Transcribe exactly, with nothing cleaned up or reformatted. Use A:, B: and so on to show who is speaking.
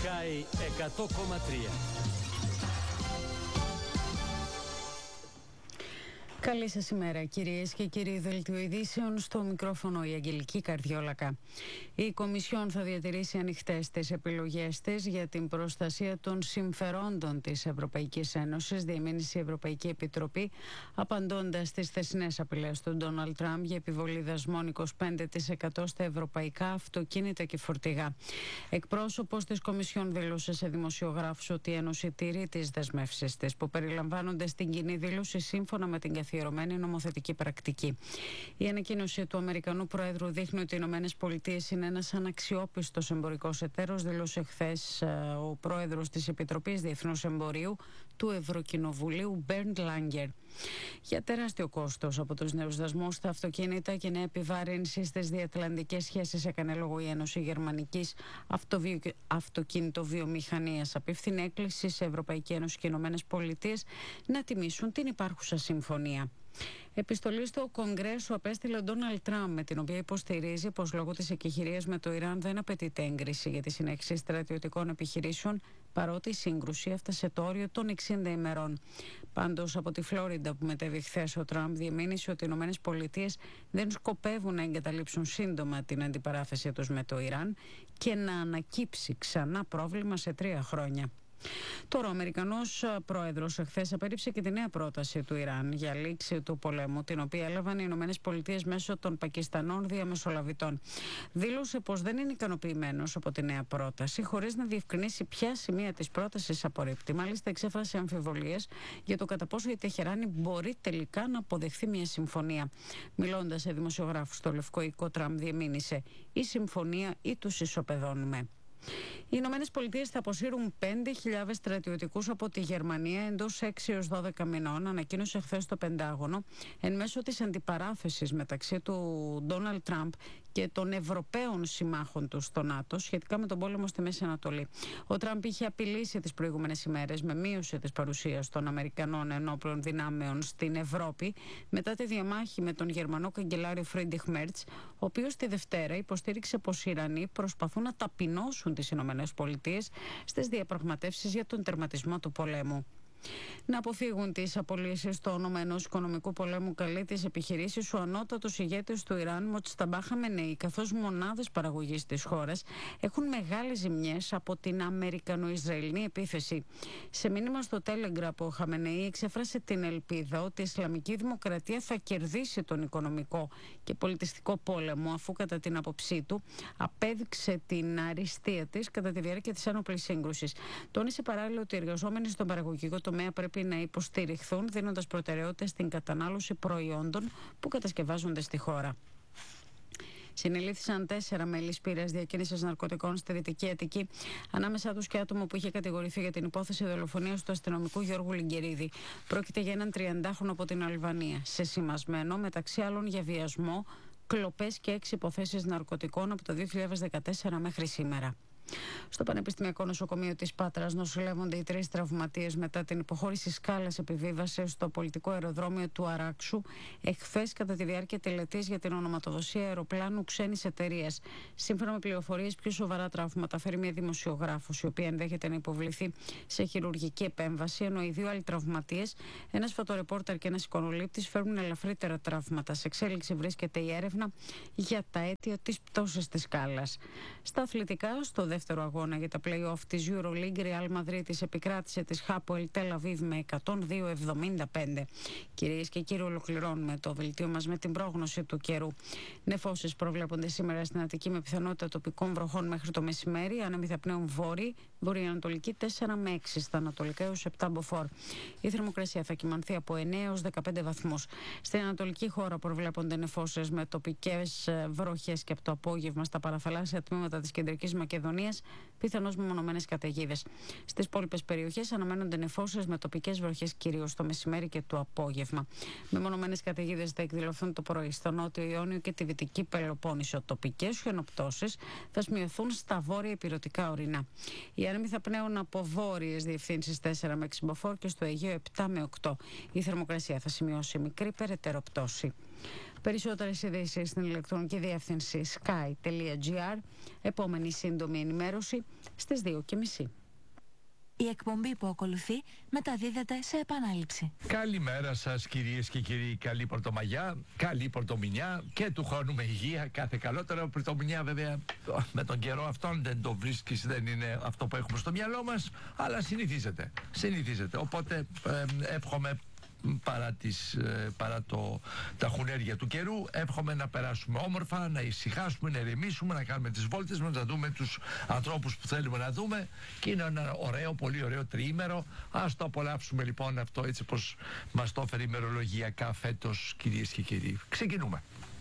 A: Sky εκατό κόμμα τρία.
B: Καλή σας ημέρα, κυρίες και κύριοι. Δελτίο ειδήσεων, στο μικρόφωνο η Αγγελική Καρδιόλακα. Η Κομισιόν θα διατηρήσει ανοιχτές τις επιλογές της για την προστασία των συμφερόντων της Ευρωπαϊκής Ένωσης, διεμήνυσε η Ευρωπαϊκή Επιτροπή, απαντώντας στις θεσινές απειλές του Ντόναλντ Τραμπ για επιβολή δασμών είκοσι πέντε τοις εκατό στα ευρωπαϊκά αυτοκίνητα και φορτηγά. Εκπρόσωπος της Κομισιόν δήλωσε σε δημοσιογράφους ότι η Ένωση τηρεί τις δεσμεύσεις της που περιλαμβάνονται στην κοινή δήλωση σύμφωνα με την καθιερωμένη νομοθετική πρακτική. Η ανακοίνωση του Αμερικανού Προέδρου δείχνει ότι οι Ηνωμένες Πολιτείες είναι ένας αναξιόπιστος εμπορικός εταίρος, δήλωσε χθες ο Πρόεδρος της Επιτροπής Διεθνούς Εμπορίου του Ευρωκοινοβουλίου, Μπέρντ Λάγκερ. Για τεράστιο κόστος από τους νέους δασμούς στα αυτοκίνητα και νέα επιβάρυνση στις διατλαντικές σχέσεις έκανε λόγο η Ένωση Γερμανικής Αυτοβιο... Αυτοκινητοβιομηχανίας. Απίφθινε έκκληση σε Ευρωπαϊκή Ένωση και Ηνωμένες Πολιτείες να τιμήσουν την υπάρχουσα συμφωνία. Επιστολή στο Κογκρέσο απέστειλε ο Ντόναλντ Τραμπ, με την οποία υποστηρίζει πως λόγω της εκεχηρίας με το Ιράν δεν απαιτείται έγκριση για τη συνέχιση στρατιωτικών επιχειρήσεων, παρότι η σύγκρουση έφτασε το όριο των εξήντα ημερών. Πάντως, από τη Φλόριντα που μετέβη χθες, ο Τραμπ διεμήνυσε ότι οι Ηνωμένες Πολιτείες δεν σκοπεύουν να εγκαταλείψουν σύντομα την αντιπαράθεση τους με το Ιράν και να ανακύψει ξανά πρόβλημα σε τρία χρόνια. Τώρα, ο Αμερικανός Πρόεδρος εχθές απέρριψε και τη νέα πρόταση του Ιράν για λήξη του πολέμου, την οποία έλαβαν οι Ηνωμένες Πολιτείες μέσω των Πακιστανών διαμεσολαβητών. Δήλωσε πως δεν είναι ικανοποιημένος από τη νέα πρόταση, χωρίς να διευκρινίσει ποια σημεία της πρότασης απορρίπτει. Μάλιστα, εξέφρασε αμφιβολίες για το κατά πόσο η Τεχεράνη μπορεί τελικά να αποδεχθεί μια συμφωνία. Μιλώντας σε δημοσιογράφους στο Λευκό Οίκο, Τραμπ διεμήνυσε: «Η συμφωνία ή τους ισοπεδώνουμε». Οι Ηνωμένες Πολιτείες θα αποσύρουν πέντε χιλιάδες στρατιωτικούς από τη Γερμανία εντός έξι έως δώδεκα μηνών, ανακοίνωσε χθες το Πεντάγωνο, εν μέσω της αντιπαράθεσης μεταξύ του Ντόναλντ Τραμπ και των Ευρωπαίων συμμάχων του στο ΝΑΤΟ σχετικά με τον πόλεμο στη Μέση Ανατολή. Ο Τραμπ είχε απειλήσει τις προηγούμενες ημέρες με μείωση της παρουσίας των Αμερικανών ενόπλων δυνάμεων στην Ευρώπη μετά τη διαμάχη με τον Γερμανό καγκελάριο Φρίντριχ Μέρτς, ο οποίος τη Δευτέρα υποστήριξε πως οι Ιρανοί προσπαθούν να ταπεινώσουν τις Ηνωμένες Πολιτείες στις διαπραγματεύσεις για τον τερματισμό του πολέμου. Να αποφύγουν τις απολύσεις στο όνομα ενός οικονομικού πολέμου καλεί τις επιχειρήσεις ο ανώτατος ηγέτης του Ιράν, Μοτσταμπά Χαμενεή, καθώς μονάδες παραγωγής της χώρας έχουν μεγάλες ζημιές από την Αμερικανο-Ισραηλινή επίθεση. Σε μήνυμα στο Telegram, ο Χαμενεή εξέφρασε την ελπίδα ότι η Ισλαμική Δημοκρατία θα κερδίσει τον οικονομικό και πολιτιστικό πόλεμο, αφού κατά την άποψή του απέδειξε την αριστεία της κατά τη διάρκεια της ένοπλης σύγκρουσης. Τόνισε παράλληλα ότι οι εργαζόμενοι στον παραγωγικό τομέα πρέπει να υποστηριχθούν, δίνοντας προτεραιότητα στην κατανάλωση προϊόντων που κατασκευάζονται στη χώρα. Συνελήφθησαν τέσσερα μέλη σπήρας διακίνησης ναρκωτικών στη Δυτική Αττική, ανάμεσά τους και άτομο που είχε κατηγορηθεί για την υπόθεση δολοφονίας του αστυνομικού Γιώργου Λιγκερίδη. Πρόκειται για έναν τριαντάχρονο από την Αλβανία, σεσημασμένο μεταξύ άλλων για βιασμό, κλοπές και έξι υποθέσεις ναρκωτικών από το δύο χιλιάδες δεκατέσσερα μέχρι σήμερα. Στο Πανεπιστημιακό Νοσοκομείο της Πάτρας νοσηλεύονται οι τρεις τραυματίες μετά την υποχώρηση σκάλας επιβίβασης στο πολιτικό αεροδρόμιο του Αράξου εχθές κατά τη διάρκεια τελετής για την ονοματοδοσία αεροπλάνου ξένης εταιρείας. Σύμφωνα με πληροφορίες, πιο σοβαρά τραύματα φέρει μια δημοσιογράφος, η οποία ενδέχεται να υποβληθεί σε χειρουργική επέμβαση, ενώ οι δύο άλλοι τραυματίες, ένας φωτορεπόρτερ και ένας εικονολήπτης, φέρνουν ελαφρύτερα τραύματα. Σε εξέλιξη βρίσκεται η έρευνα για τα αίτια της πτώσης της σκάλας. Στα αθλητικά, στο δεύτερο αγώνα για τα play-off της EuroLeague, η Real Madrid της επικράτησε της Hapoel Tel Aviv με εκατόν δύο εβδομήντα πέντε. Κυρίες και κύριοι, ολοκληρώνουμε το δελτίο μας με την πρόγνωση του καιρού. Νεφώσεις προβλέπονται σήμερα στην Αττική με πιθανότητα τοπικών βροχών μέχρι το μεσημέρι. Άνεμοι θα πνέουν βόρειοι, βορειοανατολική τέσσερα με έξι, στα ανατολικά έως επτά μποφόρ. Η θερμοκρασία θα κυμανθεί από εννέα έως δεκαπέντε βαθμούς. Στην ανατολική χώρα προβλέπονται νεφώσεις με τοπικές βροχές και από το απόγευμα στα παραθαλάσσια τμήματα της κεντρικής Μακεδονίας, πιθανώς μεμονωμένες καταιγίδες. Στις υπόλοιπες περιοχές αναμένονται νεφώσεις με τοπικές βροχές κυρίως το μεσημέρι και το απόγευμα. Μεμονωμένες καταιγίδες θα εκδηλωθούν το πρωί στο νότιο Ιόνιο και τη δυτική Πελοπόννησο. Τοπικές χιονοπτώσεις θα σημειωθούν στα βόρεια ηπειρωτικά ορεινά. Οι άνεμοι θα πνέουν από βόρειες διευθύνσεις τέσσερα με έξι μποφόρ και στο Αιγαίο επτά με οκτώ. Η θερμοκρασία θα σημειώσει μικρή περαιτέρω πτώση. Περισσότερες ειδήσεις στην ηλεκτρονική διεύθυνση sky τελεία gr. Επόμενη σύντομη ενημέρωση στις δύο και μισή.
C: Η εκπομπή που ακολουθεί μεταδίδεται σε επανάληψη.
D: Καλημέρα σας κυρίες και κύριοι, καλή Πρωτομαγιά, καλή Πρωτομηνιά και του χρόνου με υγεία, κάθε καλότερο. Πρωτομηνιά βέβαια με τον καιρό αυτόν δεν το βρίσκεις, δεν είναι αυτό που έχουμε στο μυαλό μας, αλλά συνηθίζεται, συνηθίζεται. Οπότε ε, εύχομαι παρά, τις, παρά το, τα χουνέρια του καιρού, εύχομαι να περάσουμε όμορφα, να ησυχάσουμε, να ηρεμήσουμε, να κάνουμε τις βόλτες μας, να δούμε τους ανθρώπους που θέλουμε να δούμε, και είναι ένα ωραίο, πολύ ωραίο τριήμερο. Ας το απολαύσουμε λοιπόν αυτό έτσι πως μας το έφερε ημερολογιακά φέτος, κυρίες και κύριοι. Ξεκινούμε.